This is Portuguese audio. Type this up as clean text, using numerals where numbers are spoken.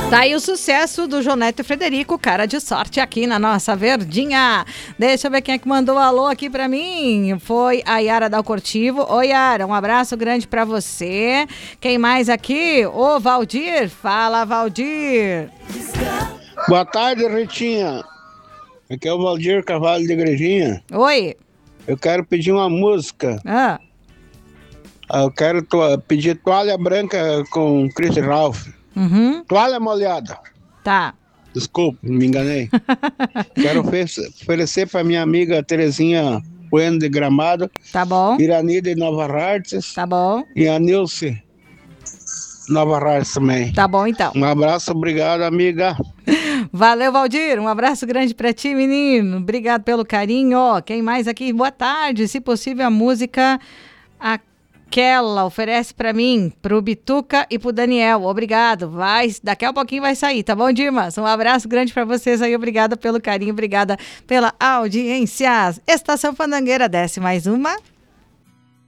Tá aí o sucesso do Joneto e Frederico, cara de sorte aqui na nossa Verdinha. Deixa eu ver quem é que mandou alô aqui pra mim. Foi a Yara Dalcortivo. Oi, Yara, um abraço grande pra você. Quem mais aqui? Ô, Valdir. Fala, Valdir. Boa tarde, Ritinha. Aqui é o Valdir Carvalho de Igrejinha. Oi. Eu quero pedir uma música. Eu quero pedir Toalha Branca com Chris Ralph. Uhum. Toalha molhada. Tá. Desculpa, me enganei. Quero oferecer para minha amiga Terezinha Bueno de Gramado. Tá bom. Irani de Nova Hartz. Tá bom. E a Nilce Nova Hartz também. Tá bom, então. Um abraço, obrigado, amiga. Valeu, Valdir. Um abraço grande pra ti, menino. Obrigado pelo carinho. Quem mais aqui? Boa tarde. Se possível, a música Aquela oferece pra mim, pro Bituca e pro Daniel. Obrigado. Daqui a pouquinho vai sair, tá bom, Dimas? Um abraço grande pra vocês aí. Obrigada pelo carinho, obrigada pela audiência. Estação Fandangueira, desce mais uma.